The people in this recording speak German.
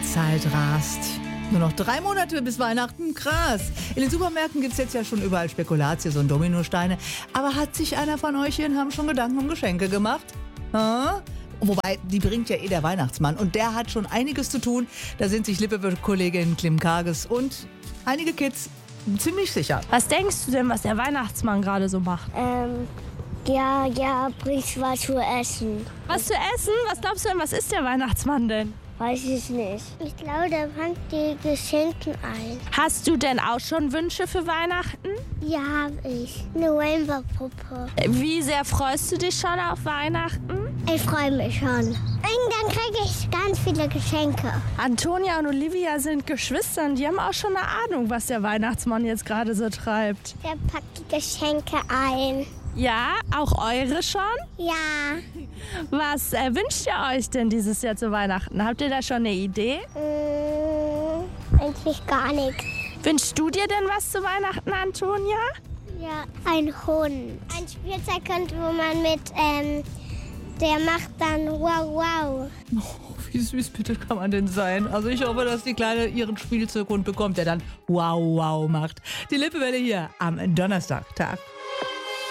Zeit rast. Nur noch 3 Monate bis Weihnachten, krass. In den Supermärkten gibt es jetzt ja schon überall Spekulatius und Dominosteine. Aber hat sich einer von euch hier haben schon Gedanken um Geschenke gemacht? Ha? Wobei, die bringt ja der Weihnachtsmann. Und der hat schon einiges zu tun. Da sind sich Lippe-Kollegin Klim Karges und einige Kids ziemlich sicher. Was denkst du denn, was der Weihnachtsmann gerade so macht? Ja, bringt was zu essen. Was zu essen? Was glaubst du denn, was ist der Weihnachtsmann denn? Weiß ich nicht. Ich glaube, der fängt die Geschenke ein. Hast du denn auch schon Wünsche für Weihnachten? Ja, habe ich. Eine Rainbow-Puppe. Wie sehr freust du dich schon auf Weihnachten? Ich freue mich schon. Und dann kriege ich ganz viele Geschenke. Antonia und Olivia sind Geschwister und die haben auch schon eine Ahnung, was der Weihnachtsmann jetzt gerade so treibt. Der packt die Geschenke ein. Ja, auch eure schon? Ja. Was wünscht ihr euch denn dieses Jahr zu Weihnachten? Habt ihr da schon eine Idee? Eigentlich gar nichts. Wünschst du dir denn was zu Weihnachten, Antonia? Ja, ein Hund. Ein Spielzeughund, wo man mit, der macht dann wow, wow. Oh, wie süß bitte kann man denn sein? Also ich hoffe, dass die Kleine ihren Spielzeughund bekommt, der dann wow, wow macht. Die Lippewelle hier am Donnerstag.